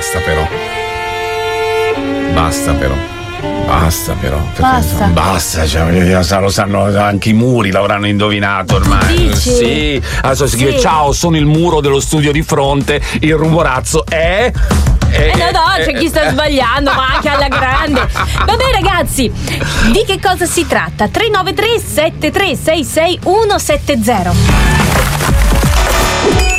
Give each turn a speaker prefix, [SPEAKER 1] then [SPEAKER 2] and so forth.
[SPEAKER 1] basta però. Basta, cioè, lo sanno anche i muri, l'avranno indovinato ormai.
[SPEAKER 2] Dici?
[SPEAKER 1] Sì, adesso si scrive:
[SPEAKER 2] Sì.
[SPEAKER 1] ciao, sono il muro dello studio di fronte, il rumorazzo è.
[SPEAKER 2] No, c'è chi sta sbagliando, ma anche alla grande. Vabbè ragazzi, di che cosa si tratta? 393 7366 170.